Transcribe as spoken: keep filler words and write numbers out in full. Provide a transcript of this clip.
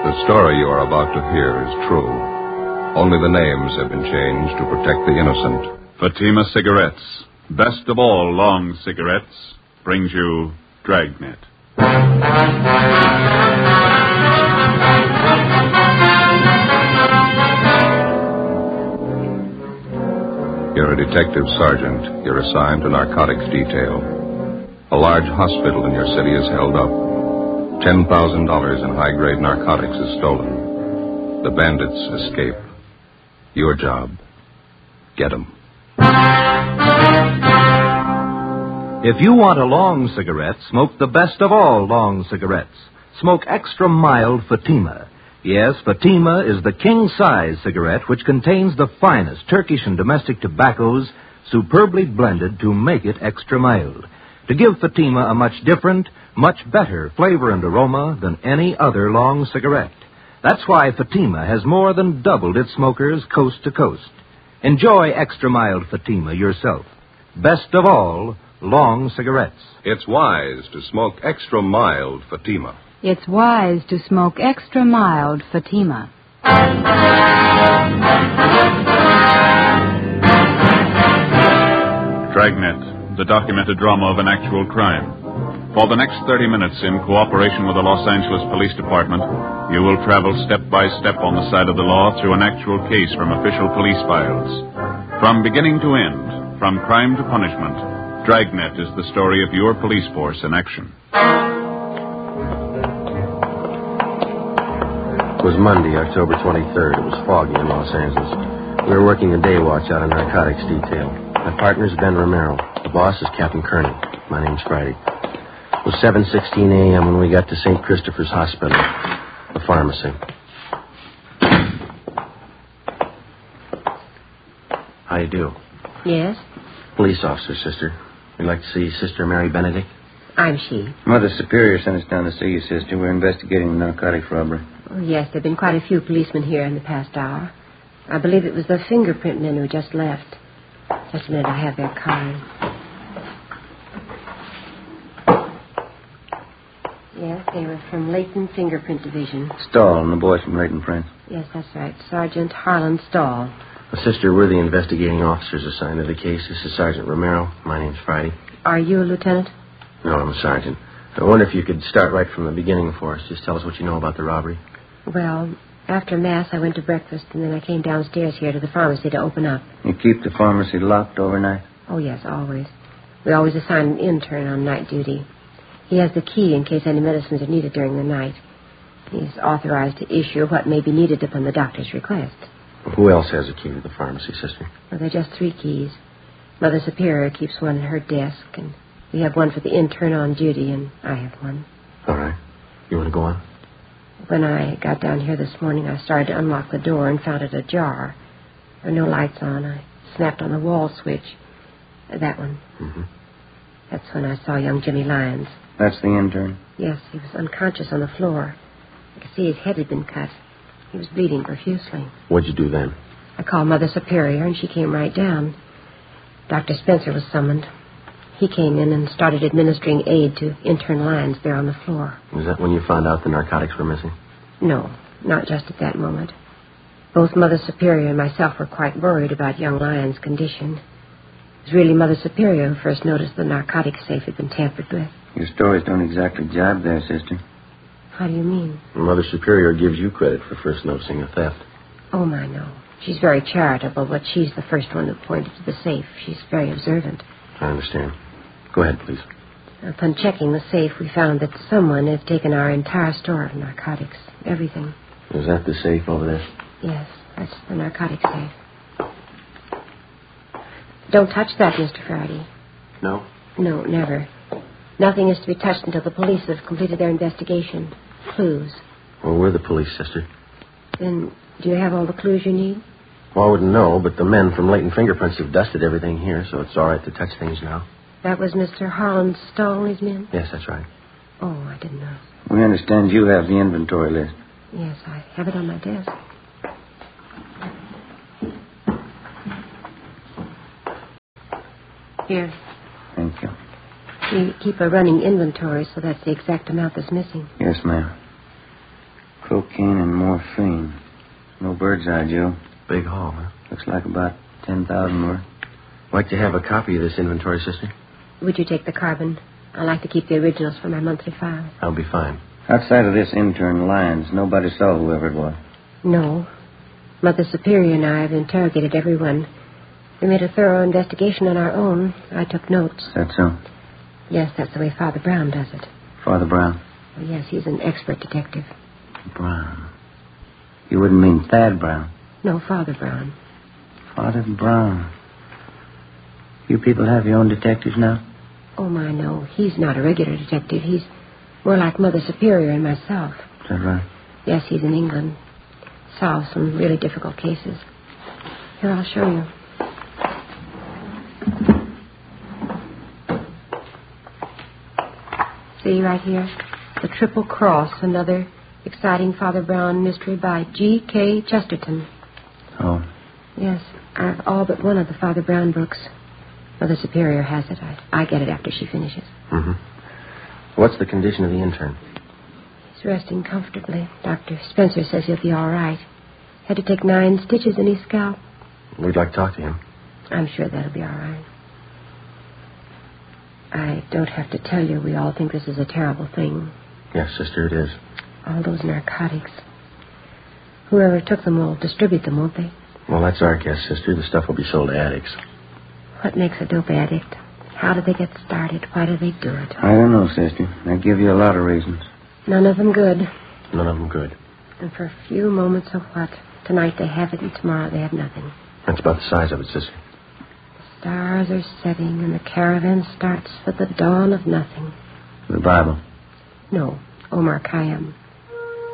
The story you are about to hear is true. Only the names have been changed to protect the innocent. Fatima Cigarettes, best of all long cigarettes, brings you Dragnet. You're a detective sergeant. You're assigned to narcotics detail. A large hospital in your city is held up. Ten thousand dollars in high-grade narcotics is stolen. The bandits escape. Your job, get 'em. If you want a long cigarette, smoke the best of all long cigarettes. Smoke extra mild Fatima. Yes, Fatima is the king-size cigarette which contains the finest Turkish and domestic tobaccos superbly blended to make it extra mild, to give Fatima a much different, much better flavor and aroma than any other long cigarette. That's why Fatima has more than doubled its smokers coast to coast. Enjoy extra mild Fatima yourself. Best of all, long cigarettes. It's wise to smoke extra mild Fatima. It's wise to smoke extra mild Fatima. Dragnet, the documented drama of an actual crime. For the next thirty minutes, in cooperation with the Los Angeles Police Department, you will travel step by step on the side of the law through an actual case from official police files. From beginning to end, from crime to punishment, Dragnet is the story of your police force in action. It was Monday, October twenty-third. It was foggy in Los Angeles. We were working a day watch out of narcotics detail. My partner's Ben Romero. The boss is Captain Kearney. My name's Friday. It was seven sixteen a.m. when we got to Saint Christopher's Hospital, the pharmacy. How you do? Yes? Police officer, sister. We'd like to see Sister Mary Benedict. I'm she. Mother Superior sent us down to see you, sister. We're investigating a narcotics robbery. Oh, yes, there have been quite a few policemen here in the past hour. I believe it was the fingerprint men who just left. Just a minute, I have their card. Yes, they were from Leighton Fingerprint Division. Stahl and the boys from Leighton Friends. Yes, that's right. Sergeant Harlan Stahl. Well, sister, we're the investigating officers assigned to the case. This is Sergeant Romero. My name's Friday. Are you a lieutenant? No, I'm a sergeant. I wonder if you could start right from the beginning for us. Just tell us what you know about the robbery. Well, after Mass, I went to breakfast, and then I came downstairs here to the pharmacy to open up. You keep the pharmacy locked overnight? Oh, yes, always. We always assign an intern on night duty. He has the key in case any medicines are needed during the night. He's authorized to issue what may be needed upon the doctor's request. Who else has a key to the pharmacy, sister? Well, there are just three keys. Mother Superior keeps one in her desk, and we have one for the intern on duty, and I have one. All right. You want to go on? When I got down here this morning, I started to unlock the door and found it ajar. There were no lights on. I snapped on the wall switch. That one. Mm-hmm. That's when I saw young Jimmy Lyons. That's the intern? Yes, he was unconscious on the floor. I could see his head had been cut. He was bleeding profusely. What'd you do then? I called Mother Superior, and she came right down. Doctor Spencer was summoned. He came in and started administering aid to intern Lyons there on the floor. Was that when you found out the narcotics were missing? No, not just at that moment. Both Mother Superior and myself were quite worried about young Lyons' condition. It was really Mother Superior who first noticed the narcotic safe had been tampered with. Your stories don't exactly jibe there, sister. How do you mean? Mother Superior gives you credit for first noticing a theft. Oh, my, no. She's very charitable, but she's the first one who pointed to the safe. She's very observant. I understand. Go ahead, please. Upon checking the safe, we found that someone had taken our entire store of narcotics. Everything. Is that the safe over there? Yes, that's the narcotic safe. Don't touch that, Mister Friday. No? No, never. Nothing is to be touched until the police have completed their investigation. Clues. Well, we're the police, sister. Then, do you have all the clues you need? Well, I wouldn't know, but the men from Leighton Fingerprints have dusted everything here, so it's all right to touch things now. That was Mister Harlan Stahl and his men? Yes, that's right. Oh, I didn't know. We understand you have the inventory list. Yes, I have it on my desk. Here. Thank you. We keep a running inventory, so that's the exact amount that's missing. Yes, ma'am. Cocaine and morphine. No bird's eye, Joe. Big haul, huh? Looks like about ten thousand worth. Like to have a copy of this inventory, sister? Would you take the carbon? I like to keep the originals for my monthly file. I'll be fine. Outside of this intern, Lyons, nobody saw whoever it was. No. Mother Superior and I have interrogated everyone. We made a thorough investigation on our own. I took notes. Is that so? Yes, that's the way Father Brown does it. Father Brown? Oh, yes, he's an expert detective. Brown. You wouldn't mean Thad Brown? No, Father Brown. Father Brown. You people have your own detectives now? Oh, my, no. He's not a regular detective. He's more like Mother Superior and myself. Is that right? Yes, he's in England. Solves some really difficult cases. Here, I'll show you. See right here? The Triple Cross, another exciting Father Brown mystery by G K Chesterton. Oh. Yes, I've all but one of the Father Brown books. Mother Superior has it. I, I get it after she finishes. Mm-hmm. What's the condition of the intern? He's resting comfortably. Doctor Spencer says he'll be all right. Had to take nine stitches in his scalp. We'd like to talk to him. I'm sure that'll be all right. I don't have to tell you we all think this is a terrible thing. Yes, sister, it is. All those narcotics. Whoever took them will distribute them, won't they? Well, that's our guess, sister. The stuff will be sold to addicts. What makes a dope addict? How do they get started? Why do they do it? I don't know, sister. They give you a lot of reasons. None of them good. None of them good. And for a few moments of what? Tonight they have it and tomorrow they have nothing. That's about the size of it, sister. The stars are setting and the caravan starts for the dawn of nothing. The Bible. No, Omar Khayyam.